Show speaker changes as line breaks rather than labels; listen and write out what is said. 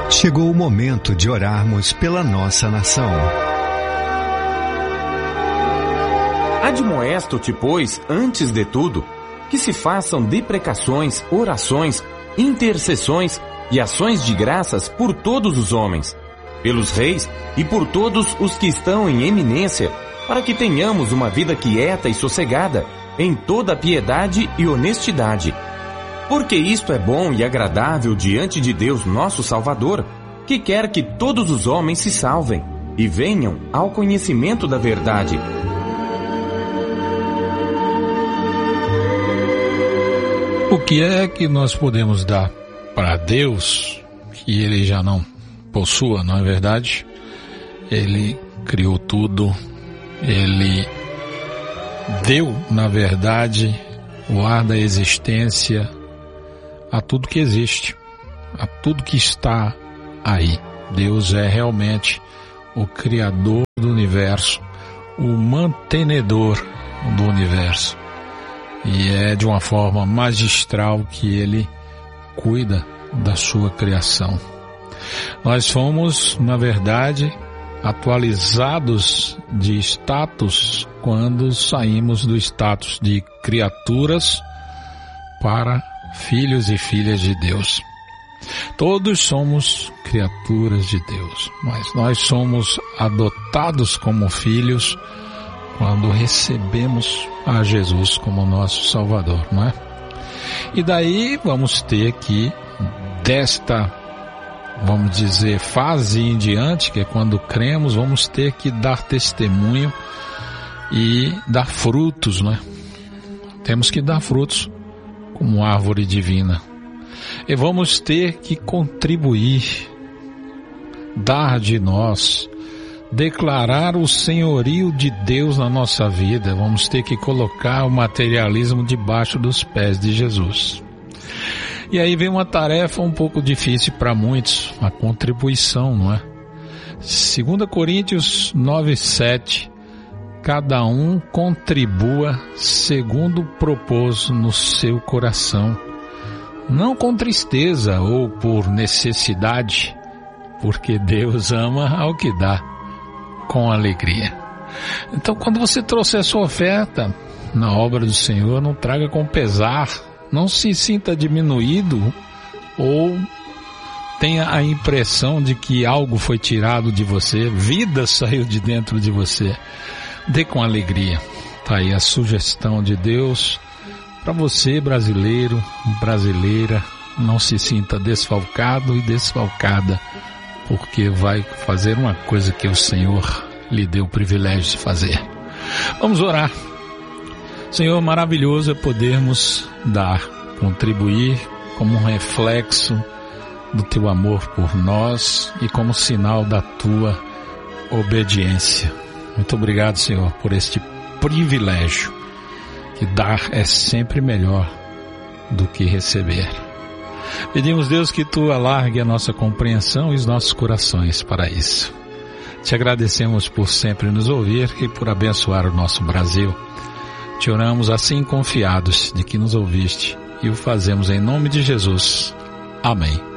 Chegou o momento de orarmos pela nossa nação.
Admoesto-te, pois, antes de tudo, que se façam deprecações, orações, intercessões e ações de graças por todos os homens, pelos reis e por todos os que estão em eminência, para que tenhamos uma vida quieta e sossegada, em toda piedade e honestidade. Porque isto é bom e agradável diante de Deus nosso Salvador, que quer que todos os homens se salvem e venham ao conhecimento da verdade.
O que é que nós podemos dar para Deus que Ele já não possua, não é verdade? Ele criou tudo, Ele deu, na verdade, o ar da existência a tudo que existe, a tudo que está aí. Deus é realmente o Criador do universo, o mantenedor do universo. E é de uma forma magistral que Ele cuida da sua criação. Nós fomos, na verdade, atualizados de status quando saímos do status de criaturas para filhos e filhas de Deus. Todos somos criaturas de Deus, mas nós somos adotados como filhos quando recebemos a Jesus como nosso Salvador, não é? E daí vamos ter que, desta, vamos dizer, fase em diante, que é quando cremos, vamos ter que dar testemunho e dar frutos, não é? Temos que dar frutos como árvore divina. E vamos ter que contribuir, dar de nós, declarar o senhorio de Deus na nossa vida. Vamos ter que colocar o materialismo debaixo dos pés de Jesus. E aí vem uma tarefa um pouco difícil para muitos, a contribuição, não é? 2 Coríntios 9:7, cada um contribua segundo propôs no seu coração, não com tristeza ou por necessidade, porque Deus ama ao que dá com alegria. Então, quando você trouxer a sua oferta na obra do Senhor, não traga com pesar, não se sinta diminuído ou tenha a impressão de que algo foi tirado de você, vida saiu de dentro de você. Dê com alegria. Tá aí a sugestão de Deus para você, brasileiro, brasileira, não se sinta desfalcado e desfalcada, porque vai fazer uma coisa que o Senhor lhe deu o privilégio de fazer. Vamos orar. Senhor, maravilhoso é podermos dar, contribuir como um reflexo do Teu amor por nós e como sinal da Tua obediência. Muito obrigado, Senhor, por este privilégio, que dar é sempre melhor do que receber. Pedimos, Deus, que Tu alargue a nossa compreensão e os nossos corações para isso. Te agradecemos por sempre nos ouvir e por abençoar o nosso Brasil. Te oramos assim confiados de que nos ouviste e o fazemos em nome de Jesus. Amém.